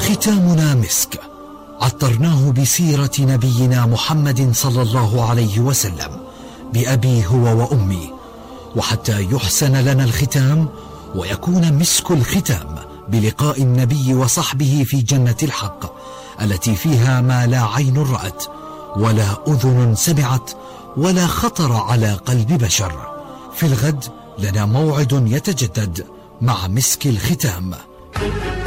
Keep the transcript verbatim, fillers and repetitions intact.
ختامنا مسك، عطرناه بسيرة نبينا محمد صلى الله عليه وسلم بأبي هو وأمي، وحتى يحسن لنا الختام ويكون مسك الختام بلقاء النبي وصحبه في جنة الحق التي فيها ما لا عين رأت ولا أذن سمعت ولا خطر على قلب بشر. في الغد لنا موعد يتجدد مع مسك الختام.